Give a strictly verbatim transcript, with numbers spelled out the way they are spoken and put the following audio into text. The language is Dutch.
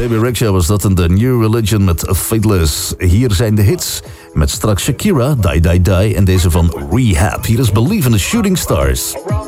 Baby Rexha was dat in The New Religion met Fateless. Hier zijn de hits met straks Shakira, Die Die Die en deze van Rehab. Hier is Believe in the Shooting Stars.